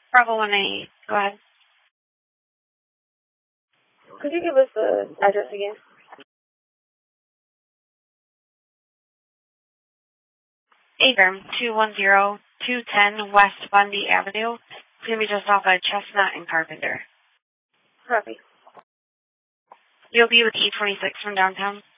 Bravo 198. Go ahead. Could you give us the address again? Firm 210 West Bundy Avenue. It's going to be just off of Chestnut and Carpenter. Copy. You'll be with E26 from downtown.